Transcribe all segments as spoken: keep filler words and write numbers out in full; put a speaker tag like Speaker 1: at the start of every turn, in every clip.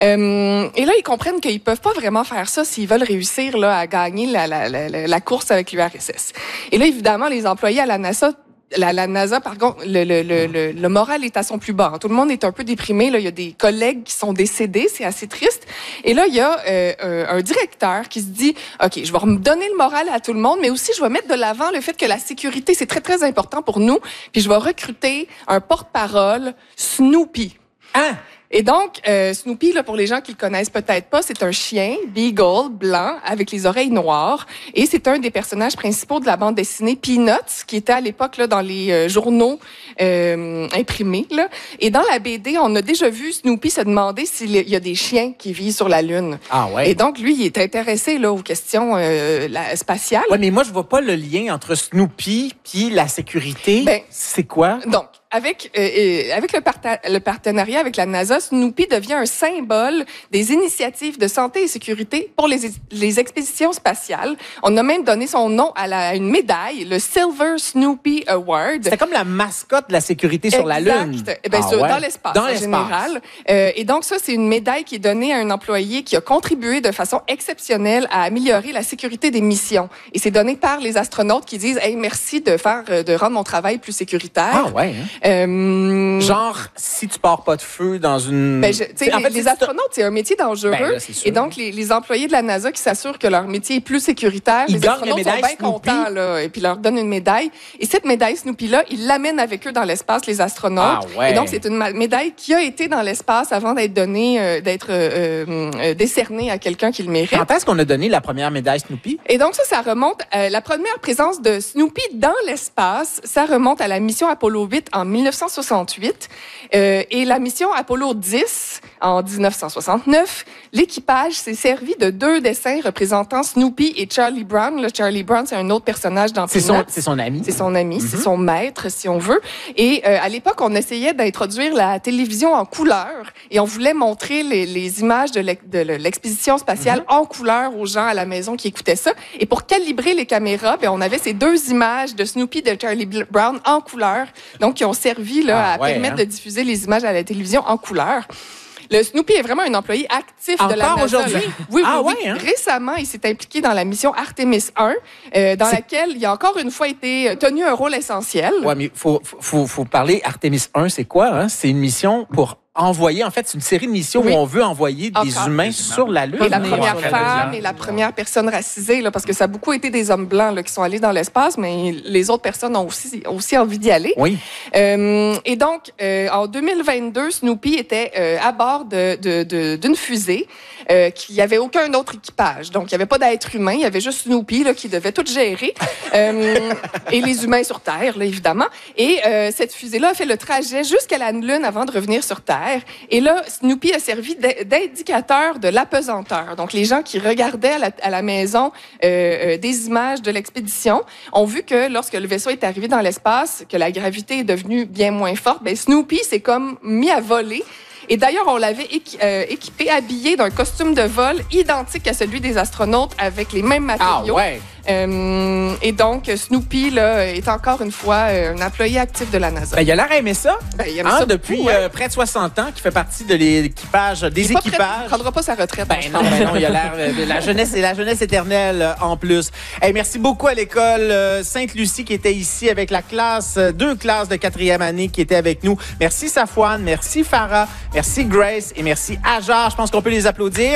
Speaker 1: Euh, et là, ils comprennent qu'ils peuvent pas vraiment faire ça s'ils veulent réussir là, à gagner la, la, la, la course avec l'U R S S. Et là, évidemment, les employés à la NASA La, la NASA, par contre, le, le, le, le, le moral est à son plus bas. Tout le monde est un peu déprimé. Là. Il y a des collègues qui sont décédés. C'est assez triste. Et là, il y a euh, un directeur qui se dit, OK, je vais redonner le moral à tout le monde, mais aussi, je vais mettre de l'avant le fait que la sécurité, c'est très, très important pour nous. Puis, je vais recruter un porte-parole, Snoopy.
Speaker 2: Hein?
Speaker 1: Et donc, euh, Snoopy, là, pour les gens qui le connaissent peut-être pas, c'est un chien beagle blanc avec les oreilles noires. Et c'est un des personnages principaux de la bande dessinée Peanuts, qui était à l'époque là dans les euh, journaux euh, imprimés. Là. Et dans la B D, on a déjà vu Snoopy se demander s'il y a des chiens qui vivent sur la Lune.
Speaker 2: Ah ouais.
Speaker 1: Et donc, lui, il est intéressé là aux questions euh, la, spatiales.
Speaker 2: Ouais, mais moi, je vois pas le lien entre Snoopy puis la sécurité.
Speaker 1: Ben,
Speaker 2: c'est quoi?
Speaker 1: Donc, Avec, euh, avec le, parta- le partenariat avec la NASA, Snoopy devient un symbole des initiatives de santé et sécurité pour les, les expéditions spatiales. On a même donné son nom à, la, à une médaille, le Silver Snoopy Award.
Speaker 2: C'est comme la mascotte de la sécurité sur
Speaker 1: exact.
Speaker 2: la Lune.
Speaker 1: Eh bien,
Speaker 2: ah,
Speaker 1: sur,
Speaker 2: ouais.
Speaker 1: dans l'espace
Speaker 2: dans
Speaker 1: en
Speaker 2: l'espace.
Speaker 1: général. Euh, et donc, ça, c'est une médaille qui est donnée à un employé qui a contribué de façon exceptionnelle à améliorer la sécurité des missions. Et c'est donné par les astronautes qui disent « Hey, merci de faire, de rendre mon travail plus sécuritaire. »
Speaker 2: Ah ouais, hein?
Speaker 1: Euh,
Speaker 2: Genre, si tu pars pas de feu dans une...
Speaker 1: Ben, je, les, en fait, les astronautes, c'est un métier dangereux.
Speaker 2: Ben, là,
Speaker 1: et donc, les, les employés de la NASA qui s'assurent que leur métier est plus sécuritaire,
Speaker 2: ils
Speaker 1: les astronautes sont bien
Speaker 2: Snoopy.
Speaker 1: contents, là, et puis leur donnent une médaille. Et cette médaille Snoopy-là, ils l'amènent avec eux dans l'espace, les astronautes.
Speaker 2: Ah, ouais.
Speaker 1: Et donc, c'est une médaille qui a été dans l'espace avant d'être donnée, euh, d'être euh, euh, décernée à quelqu'un qui le mérite.
Speaker 2: Quand est-ce qu'on a donné la première médaille Snoopy?
Speaker 1: Et donc, ça, ça remonte à la première présence de Snoopy dans l'espace. Ça remonte à la mission Apollo huit en mille neuf cent soixante-huit. Euh, et la mission Apollo dix, en dix-neuf cent soixante-neuf, l'équipage s'est servi de deux dessins représentant Snoopy et Charlie Brown. Là, Charlie Brown, c'est un autre personnage dans
Speaker 2: C'est
Speaker 1: Peanuts.
Speaker 2: son, c'est son ami.
Speaker 1: C'est son ami,
Speaker 2: Mm-hmm.
Speaker 1: c'est son maître, si on veut. Et euh, à l'époque, on essayait d'introduire la télévision en couleur et on voulait montrer les, les images de l'expédition spatiale mm-hmm. en couleur aux gens à la maison qui écoutaient ça. Et pour calibrer les caméras, ben, on avait ces deux images de Snoopy et de Charlie Brown en couleur, donc qui ont servi là,
Speaker 2: ah,
Speaker 1: à
Speaker 2: ouais,
Speaker 1: permettre
Speaker 2: hein?
Speaker 1: de diffuser les images à la télévision en couleur. Le Snoopy est vraiment un employé actif
Speaker 2: Encore
Speaker 1: de la NASA.
Speaker 2: aujourd'hui?
Speaker 1: Oui, oui,
Speaker 2: ah,
Speaker 1: oui.
Speaker 2: Ouais, hein?
Speaker 1: Récemment, il s'est impliqué dans la mission Artemis un, euh, dans laquelle il a encore une fois été tenu un rôle essentiel.
Speaker 2: Oui, mais il faut, faut, faut parler. Artemis un, c'est quoi? Hein? C'est une mission pour envoyer, en fait, c'est une série de missions oui. où on veut envoyer des encore. humains sur la Lune.
Speaker 1: Et la première femme et la première personne racisée, là, parce que ça a beaucoup été des hommes blancs là, qui sont allés dans l'espace, mais les autres personnes ont aussi, ont aussi envie d'y aller.
Speaker 2: Oui.
Speaker 1: Euh, et donc, euh, en deux mille vingt-deux, Snoopy était euh, à bord de, de, de, d'une fusée euh, qui n'y avait aucun autre équipage. Donc, il n'y avait pas d'être humain, il y avait juste Snoopy là, qui devait tout gérer. euh, et les humains sur Terre, là, évidemment. Et euh, cette fusée-là a fait le trajet jusqu'à la Lune avant de revenir sur Terre. Et là, Snoopy a servi d'indicateur de l'apesanteur. Donc, les gens qui regardaient à la, à la maison euh, euh, des images de l'expédition ont vu que lorsque le vaisseau est arrivé dans l'espace, que la gravité est devenue bien moins forte, ben Snoopy s'est comme mis à voler. Et d'ailleurs, on l'avait équi euh, équipé, habillé d'un costume de vol identique à celui des astronautes avec les mêmes matériaux.
Speaker 2: Ah ouais.
Speaker 1: Euh, et donc, Snoopy là, est encore une fois un employé actif de la NASA.
Speaker 2: Ben, il a l'air aimé ça.
Speaker 1: Ben, il aime
Speaker 2: hein,
Speaker 1: ça
Speaker 2: depuis
Speaker 1: beaucoup, ouais.
Speaker 2: euh, près de soixante ans, qui fait partie de l'équipage, des
Speaker 1: il
Speaker 2: équipages.
Speaker 1: Il ne prendra pas sa retraite.
Speaker 2: Ben non, ben non, il a l'air euh, la jeunesse et la jeunesse éternelle euh, en plus. Hey, merci beaucoup à l'école euh, Sainte-Lucie qui était ici avec la classe, euh, deux classes de quatrième année qui étaient avec nous. Merci Safouane, merci Farah, merci Grace et merci Ajar. Je pense qu'on peut les applaudir.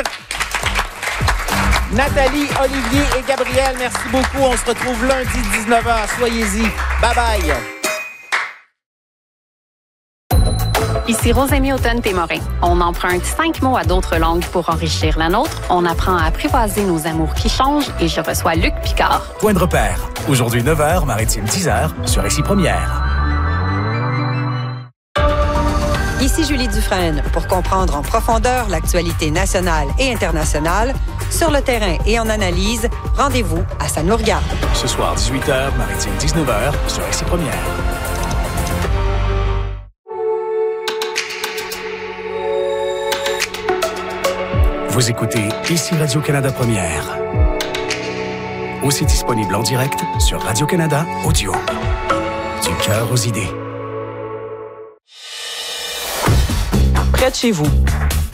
Speaker 2: Nathalie, Olivier et Gabriel, merci beaucoup. On se retrouve lundi dix-neuf heures. Soyez-y. Bye bye.
Speaker 3: Ici Rosémie Automne-Témorin. On emprunte cinq mots à d'autres langues pour enrichir la nôtre. On apprend à apprivoiser nos amours qui changent et je reçois Luc Picard.
Speaker 4: Point de repère. Aujourd'hui neuf heures, Maritime dix heures sur Ici Première.
Speaker 5: Ici Julie Dufresne pour comprendre en profondeur l'actualité nationale et internationale. Sur le terrain et en analyse, rendez-vous à Ça nous regarde.
Speaker 4: Ce soir, dix-huit heures, Maritime dix-neuf heures sur Ici Première. Vous écoutez Ici Radio-Canada Première. Aussi disponible en direct sur Radio-Canada Audio. Du cœur aux idées.
Speaker 6: Près de chez vous,